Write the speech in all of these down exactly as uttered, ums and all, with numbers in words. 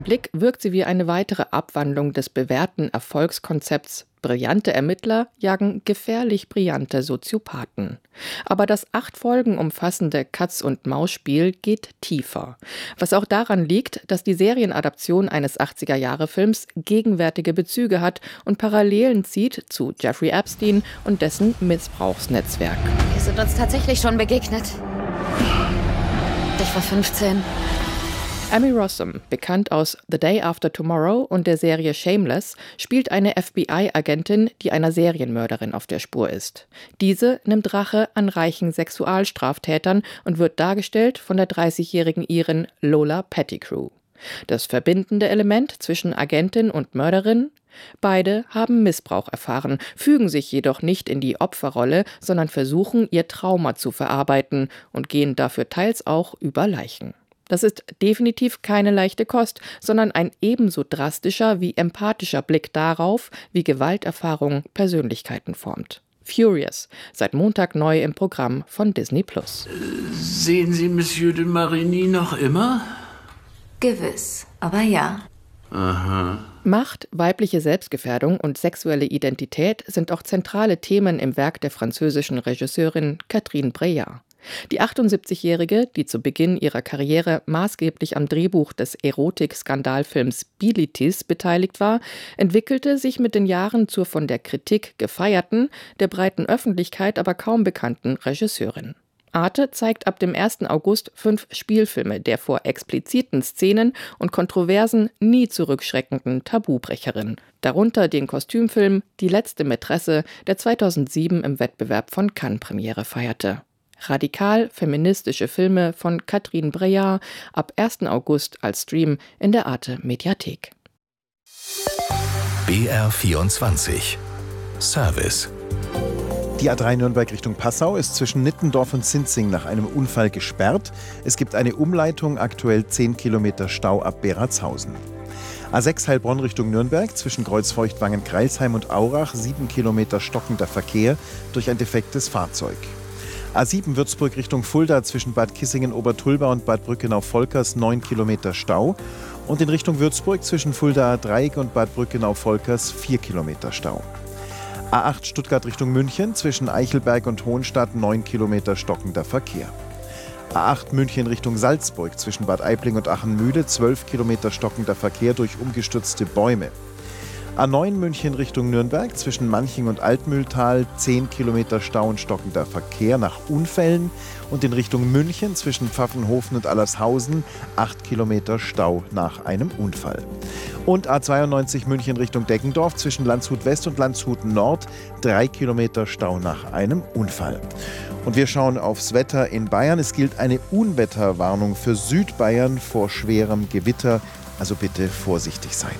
Blick wirkt sie wie eine weitere Abwandlung des bewährten Erfolgskonzepts brillante Ermittler jagen gefährlich brillante Soziopathen. Aber das acht Folgen umfassende Katz-und-Maus-Spiel geht tiefer. Was auch daran liegt, dass die Serienadaption eines achtziger-Jahre-Films gegenwärtige Bezüge hat und Parallelen zieht zu Jeffrey Epstein und dessen Missbrauchsnetzwerk. Wir sind uns tatsächlich schon begegnet. Ich war fünfzehn. Amy Rossum, bekannt aus The Day After Tomorrow und der Serie Shameless, spielt eine F B I-Agentin, die einer Serienmörderin auf der Spur ist. Diese nimmt Rache an reichen Sexualstraftätern und wird dargestellt von der dreißigjährigen Irin Lola Pettigrew. Das verbindende Element zwischen Agentin und Mörderin? Beide haben Missbrauch erfahren, fügen sich jedoch nicht in die Opferrolle, sondern versuchen, ihr Trauma zu verarbeiten und gehen dafür teils auch über Leichen. Das ist definitiv keine leichte Kost, sondern ein ebenso drastischer wie empathischer Blick darauf, wie Gewalterfahrung Persönlichkeiten formt. Furious, seit Montag neu im Programm von Disney Plus. Sehen Sie Monsieur de Marigny noch immer? Gewiss, aber ja. Aha. Macht, weibliche Selbstgefährdung und sexuelle Identität sind auch zentrale Themen im Werk der französischen Regisseurin Catherine Breillat. Die achtundsiebzigjährige, die zu Beginn ihrer Karriere maßgeblich am Drehbuch des Erotik-Skandalfilms Bilitis beteiligt war, entwickelte sich mit den Jahren zur von der Kritik gefeierten, der breiten Öffentlichkeit aber kaum bekannten Regisseurin. Arte zeigt ab dem ersten August fünf Spielfilme der vor expliziten Szenen und Kontroversen nie zurückschreckenden Tabubrecherin. Darunter den Kostümfilm Die letzte Mätresse, der zweitausendsieben im Wettbewerb von Cannes Premiere feierte. Radikal-feministische Filme von Catherine Breillat ab ersten August als Stream in der Arte Mediathek. B R vierundzwanzig Service. Die A drei Nürnberg Richtung Passau ist zwischen Nittendorf und Sinzing nach einem Unfall gesperrt. Es gibt eine Umleitung, aktuell zehn Kilometer Stau ab Beratshausen. A sechs Heilbronn Richtung Nürnberg zwischen Kreuzfeuchtwangen, Greilsheim und Aurach sieben Kilometer stockender Verkehr durch ein defektes Fahrzeug. A sieben Würzburg Richtung Fulda zwischen Bad Kissingen-Obertulba und Bad Brückenau-Volkers neun Kilometer Stau und in Richtung Würzburg zwischen Fulda Dreieck und Bad Brückenau-Volkers vier Kilometer Stau. A acht Stuttgart Richtung München zwischen Eichelberg und Hohenstadt neun Kilometer stockender Verkehr. A acht München Richtung Salzburg zwischen Bad Aibling und Achenmühle zwölf Kilometer stockender Verkehr durch umgestürzte Bäume. A neun München Richtung Nürnberg zwischen Manching und Altmühltal zehn Kilometer Stau und stockender Verkehr nach Unfällen und in Richtung München zwischen Pfaffenhofen und Allershausen acht Kilometer Stau nach einem Unfall. Und A zweiundneunzig München Richtung Deggendorf zwischen Landshut West und Landshut Nord drei Kilometer Stau nach einem Unfall. Und wir schauen aufs Wetter in Bayern. Es gilt eine Unwetterwarnung für Südbayern vor schwerem Gewitter, also bitte vorsichtig sein.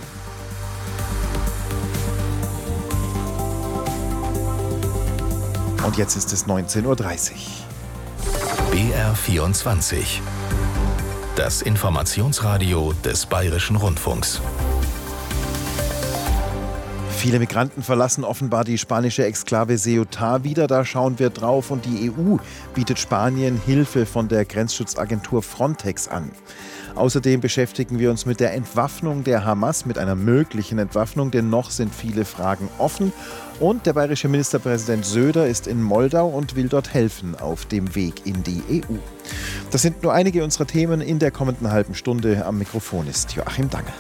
Und jetzt ist es neunzehn Uhr dreißig. B R vierundzwanzig. Das Informationsradio des Bayerischen Rundfunks. Viele Migranten verlassen offenbar die spanische Exklave Ceuta wieder. Da schauen wir drauf. Und die E U bietet Spanien Hilfe von der Grenzschutzagentur Frontex an. Außerdem beschäftigen wir uns mit der Entwaffnung der Hamas, mit einer möglichen Entwaffnung, denn noch sind viele Fragen offen. Und der bayerische Ministerpräsident Söder ist in Moldau und will dort helfen auf dem Weg in die E U. Das sind nur einige unserer Themen in der kommenden halben Stunde. Am Mikrofon ist Joachim Dange.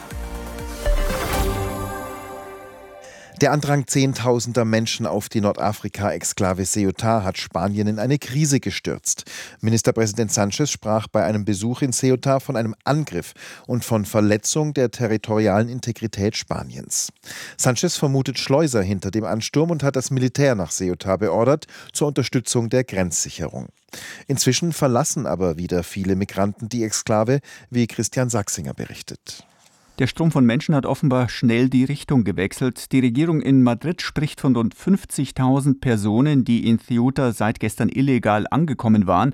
Der Andrang zehntausender Menschen auf die Nordafrika-Exklave Ceuta hat Spanien in eine Krise gestürzt. Ministerpräsident Sánchez sprach bei einem Besuch in Ceuta von einem Angriff und von Verletzung der territorialen Integrität Spaniens. Sánchez vermutet Schleuser hinter dem Ansturm und hat das Militär nach Ceuta beordert zur Unterstützung der Grenzsicherung. Inzwischen verlassen aber wieder viele Migranten die Exklave, wie Christian Sachsinger berichtet. Der Strom von Menschen hat offenbar schnell die Richtung gewechselt. Die Regierung in Madrid spricht von rund fünfzigtausend Personen, die in Ceuta seit gestern illegal angekommen waren.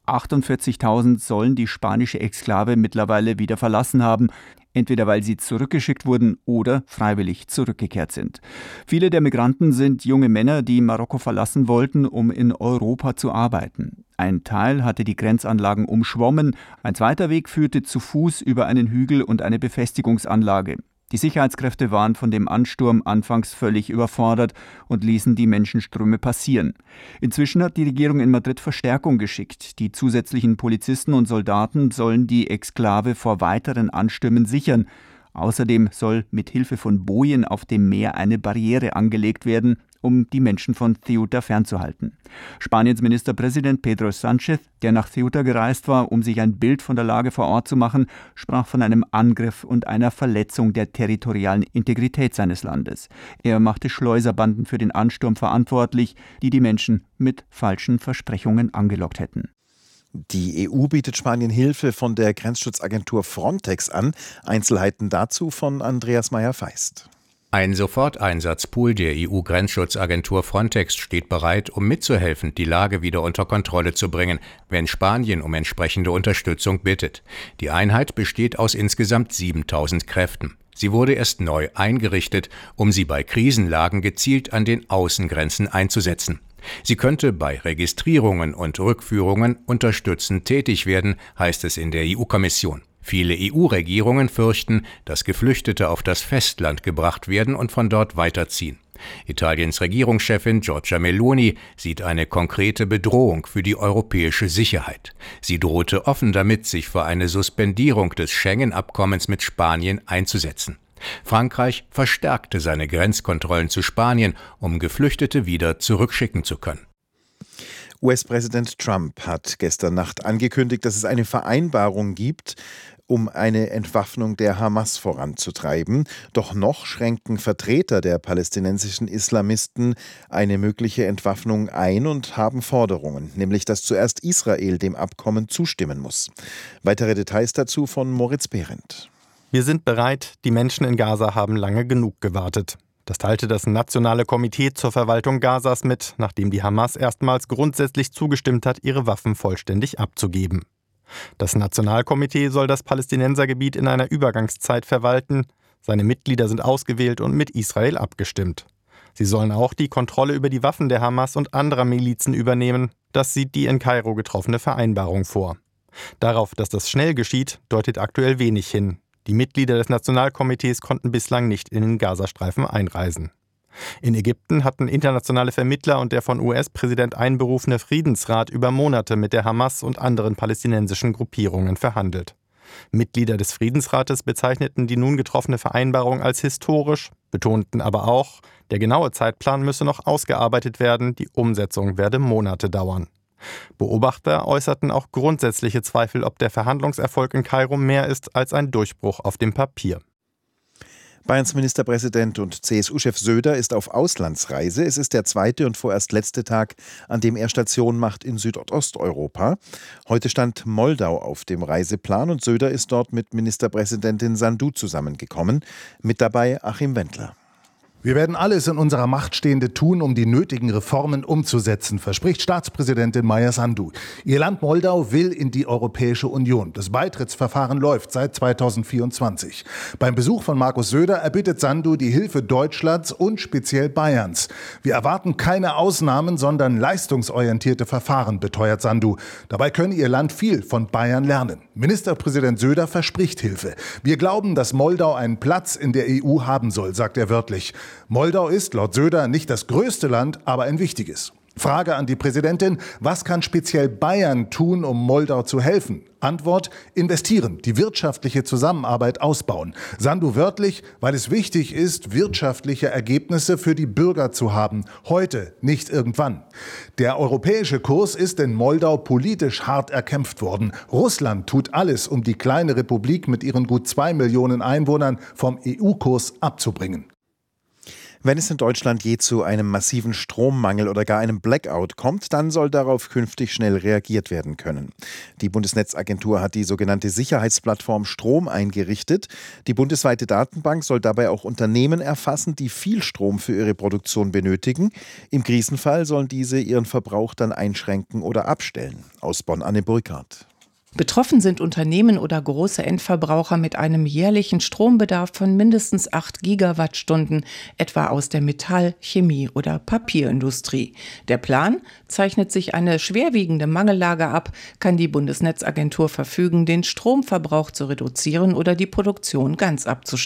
achtundvierzigtausend sollen die spanische Exklave mittlerweile wieder verlassen haben, entweder weil sie zurückgeschickt wurden oder freiwillig zurückgekehrt sind. Viele der Migranten sind junge Männer, die Marokko verlassen wollten, um in Europa zu arbeiten. Ein Teil hatte die Grenzanlagen umschwommen, ein zweiter Weg führte zu Fuß über einen Hügel und eine Befestigungsanlage. Die Sicherheitskräfte waren von dem Ansturm anfangs völlig überfordert und ließen die Menschenströme passieren. Inzwischen hat die Regierung in Madrid Verstärkung geschickt. Die zusätzlichen Polizisten und Soldaten sollen die Exklave vor weiteren Anstürmen sichern. Außerdem soll mit Hilfe von Bojen auf dem Meer eine Barriere angelegt werden, um die Menschen von Ceuta fernzuhalten. Spaniens Ministerpräsident Pedro Sánchez, der nach Ceuta gereist war, um sich ein Bild von der Lage vor Ort zu machen, sprach von einem Angriff und einer Verletzung der territorialen Integrität seines Landes. Er machte Schleuserbanden für den Ansturm verantwortlich, die die Menschen mit falschen Versprechungen angelockt hätten. Die E U bietet Spanien Hilfe von der Grenzschutzagentur Frontex an. Einzelheiten dazu von Andreas Meyer-Feist. Ein Soforteinsatzpool der E U-Grenzschutzagentur Frontex steht bereit, um mitzuhelfen, die Lage wieder unter Kontrolle zu bringen, wenn Spanien um entsprechende Unterstützung bittet. Die Einheit besteht aus insgesamt siebentausend Kräften. Sie wurde erst neu eingerichtet, um sie bei Krisenlagen gezielt an den Außengrenzen einzusetzen. Sie könnte bei Registrierungen und Rückführungen unterstützend tätig werden, heißt es in der E U-Kommission. Viele E U-Regierungen fürchten, dass Geflüchtete auf das Festland gebracht werden und von dort weiterziehen. Italiens Regierungschefin Giorgia Meloni sieht eine konkrete Bedrohung für die europäische Sicherheit. Sie drohte offen damit, sich für eine Suspendierung des Schengen-Abkommens mit Spanien einzusetzen. Frankreich verstärkte seine Grenzkontrollen zu Spanien, um Geflüchtete wieder zurückschicken zu können. U S-Präsident Trump hat gestern Nacht angekündigt, dass es eine Vereinbarung gibt, um eine Entwaffnung der Hamas voranzutreiben. Doch noch schränken Vertreter der palästinensischen Islamisten eine mögliche Entwaffnung ein und haben Forderungen, nämlich dass zuerst Israel dem Abkommen zustimmen muss. Weitere Details dazu von Moritz Behrendt. Wir sind bereit, die Menschen in Gaza haben lange genug gewartet. Das teilte das Nationale Komitee zur Verwaltung Gazas mit, nachdem die Hamas erstmals grundsätzlich zugestimmt hat, ihre Waffen vollständig abzugeben. Das Nationalkomitee soll das Palästinensergebiet in einer Übergangszeit verwalten. Seine Mitglieder sind ausgewählt und mit Israel abgestimmt. Sie sollen auch die Kontrolle über die Waffen der Hamas und anderer Milizen übernehmen. Das sieht die in Kairo getroffene Vereinbarung vor. Darauf, dass das schnell geschieht, deutet aktuell wenig hin. Die Mitglieder des Nationalkomitees konnten bislang nicht in den Gazastreifen einreisen. In Ägypten hatten internationale Vermittler und der von U S-Präsident einberufene Friedensrat über Monate mit der Hamas und anderen palästinensischen Gruppierungen verhandelt. Mitglieder des Friedensrates bezeichneten die nun getroffene Vereinbarung als historisch, betonten aber auch, der genaue Zeitplan müsse noch ausgearbeitet werden, die Umsetzung werde Monate dauern. Beobachter äußerten auch grundsätzliche Zweifel, ob der Verhandlungserfolg in Kairo mehr ist als ein Durchbruch auf dem Papier. Bayerns Ministerpräsident und C S U-Chef Söder ist auf Auslandsreise. Es ist der zweite und vorerst letzte Tag, an dem er Station macht in Südosteuropa. Heute stand Moldau auf dem Reiseplan und Söder ist dort mit Ministerpräsidentin Sandu zusammengekommen. Mit dabei Achim Wendler. Wir werden alles in unserer Macht Stehende tun, um die nötigen Reformen umzusetzen, verspricht Staatspräsidentin Maia Sandu. Ihr Land Moldau will in die Europäische Union. Das Beitrittsverfahren läuft seit zweitausendvierundzwanzig. Beim Besuch von Markus Söder erbittet Sandu die Hilfe Deutschlands und speziell Bayerns. Wir erwarten keine Ausnahmen, sondern leistungsorientierte Verfahren, beteuert Sandu. Dabei könne ihr Land viel von Bayern lernen. Ministerpräsident Söder verspricht Hilfe. Wir glauben, dass Moldau einen Platz in der E U haben soll, sagt er wörtlich. Moldau ist laut Söder nicht das größte Land, aber ein wichtiges. Frage an die Präsidentin, was kann speziell Bayern tun, um Moldau zu helfen? Antwort, investieren, die wirtschaftliche Zusammenarbeit ausbauen. Sandu wörtlich, weil es wichtig ist, wirtschaftliche Ergebnisse für die Bürger zu haben. Heute, nicht irgendwann. Der europäische Kurs ist in Moldau politisch hart erkämpft worden. Russland tut alles, um die kleine Republik mit ihren gut zwei Millionen Einwohnern vom E U-Kurs abzubringen. Wenn es in Deutschland je zu einem massiven Strommangel oder gar einem Blackout kommt, dann soll darauf künftig schnell reagiert werden können. Die Bundesnetzagentur hat die sogenannte Sicherheitsplattform Strom eingerichtet. Die bundesweite Datenbank soll dabei auch Unternehmen erfassen, die viel Strom für ihre Produktion benötigen. Im Krisenfall sollen diese ihren Verbrauch dann einschränken oder abstellen. Aus Bonn Anne Burkhardt. Betroffen sind Unternehmen oder große Endverbraucher mit einem jährlichen Strombedarf von mindestens acht Gigawattstunden, etwa aus der Metall-, Chemie- oder Papierindustrie. Der Plan: Zeichnet sich eine schwerwiegende Mangellage ab, kann die Bundesnetzagentur verfügen, den Stromverbrauch zu reduzieren oder die Produktion ganz abzustellen.